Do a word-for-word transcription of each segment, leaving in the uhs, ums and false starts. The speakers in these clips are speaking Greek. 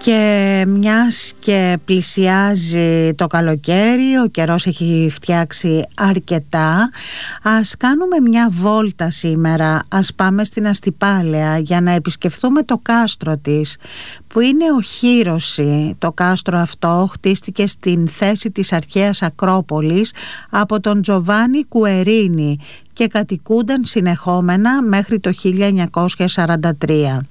Και μιας και πλησιάζει το καλοκαίρι, ο καιρός έχει φτιάξει αρκετά, ας κάνουμε μια βόλτα σήμερα, ας πάμε στην Αστυπάλαια για να επισκεφθούμε το κάστρο της, που είναι οχύρωση. Το κάστρο αυτό χτίστηκε στην θέση της αρχαίας Ακρόπολης από τον Τζοβάνι Κουερίνι και κατοικούνταν συνεχόμενα μέχρι το χίλια εννιακόσια σαράντα τρία.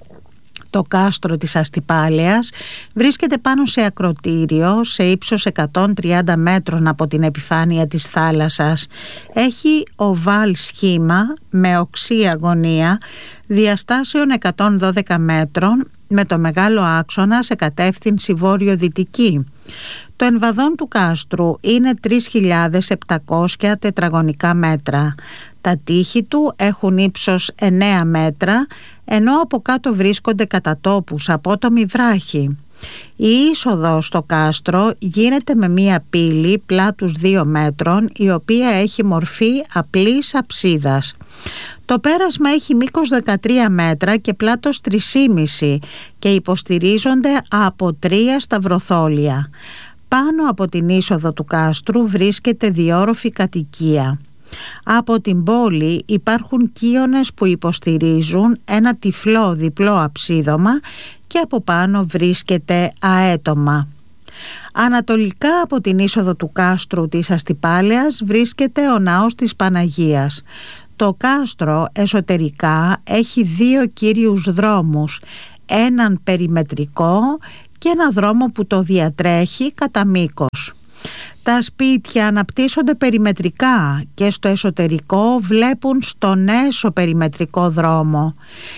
Το κάστρο της Αστυπάλαιας βρίσκεται πάνω σε ακρωτήριο σε ύψος εκατόν τριάντα μέτρων από την επιφάνεια της θάλασσας. Έχει οβάλ σχήμα με οξύ αγωνία διαστάσεων εκατόν δώδεκα μέτρων με το μεγάλο άξονα σε κατεύθυνση βόρειο-δυτική. Το εμβαδόν του κάστρου είναι τρεις χιλιάδες επτακόσια τετραγωνικά μέτρα. Τα τείχη του έχουν ύψος εννέα μέτρα, ενώ από κάτω βρίσκονται κατά τόπους απότομοι βράχοι. Η είσοδος στο κάστρο γίνεται με μία πύλη πλάτους δύο μέτρων, η οποία έχει μορφή απλής αψίδας. Το πέρασμα έχει μήκος δεκατρία μέτρα και πλάτος τρία κόμμα πέντε και υποστηρίζονται από τρία σταυροθόλια. Πάνω από την είσοδο του κάστρου βρίσκεται διόροφη κατοικία. Από την πόλη υπάρχουν κύονες που υποστηρίζουν ένα τυφλό διπλό αψίδωμα και από πάνω βρίσκεται αέτωμα. Ανατολικά από την είσοδο του κάστρου της Αστυπάλαιας βρίσκεται ο ναός της Παναγίας. Το κάστρο εσωτερικά έχει δύο κύριους δρόμους, έναν περιμετρικό και ένα δρόμο που το διατρέχει κατά μήκος. Τα σπίτια αναπτύσσονται περιμετρικά και στο εσωτερικό βλέπουν στον έσω περιμετρικό δρόμο.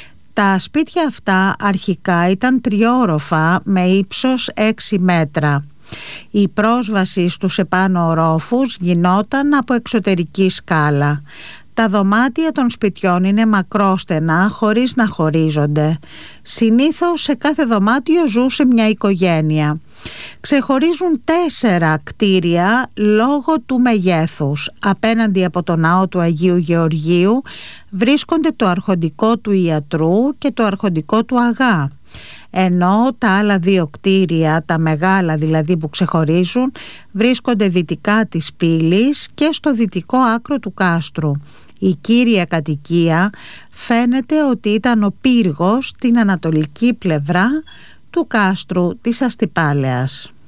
Τα σπίτια αυτά αρχικά ήταν τριόροφα με ύψος έξι μέτρα. Η πρόσβαση στους επάνω ορόφους γινόταν από εξωτερική σκάλα. Τα δωμάτια των σπιτιών είναι μακρόστενα χωρίς να χωρίζονται. Συνήθως σε κάθε δωμάτιο ζούσε μια οικογένεια. Ξεχωρίζουν τέσσερα κτίρια λόγω του μεγέθους. Απέναντι από το ναό του Αγίου Γεωργίου βρίσκονται το αρχοντικό του Ιατρού και το αρχοντικό του Αγά. Ενώ τα άλλα δύο κτίρια, τα μεγάλα δηλαδή που ξεχωρίζουν, βρίσκονται δυτικά της πύλης και στο δυτικό άκρο του κάστρου. Η κύρια κατοικία φαίνεται ότι ήταν ο πύργος στην ανατολική πλευρά του κάστρου της Αστυπάλαιας.